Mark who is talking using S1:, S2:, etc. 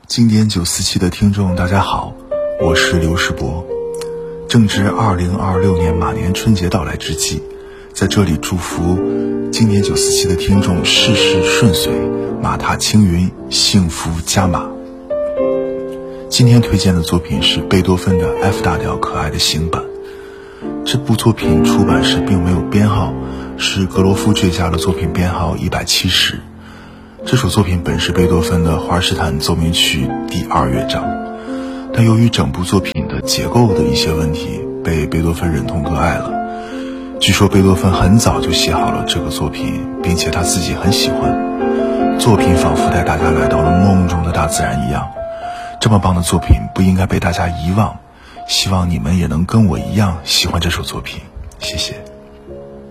S1: 经典947的听众大家好，我是刘世博。正值2026年马年春节到来之际，在这里祝福经典947的听众事事顺遂，马踏青云，幸福加码。今天推荐的作品是贝多芬的 F 大调可爱的行版。这部作品出版时并没有编号，是格罗夫追加了作品编号170。这首作品本是贝多芬的华尔施坦奏鸣曲第2乐章，但由于整部作品的结构的一些问题，被贝多芬忍痛割爱了。据说贝多芬很早就写好了这个作品，并且他自己很喜欢。作品仿佛带大家来到了梦中的大自然一样。这么棒的作品不应该被大家遗忘，希望你们也能跟我一样喜欢这首作品。谢谢。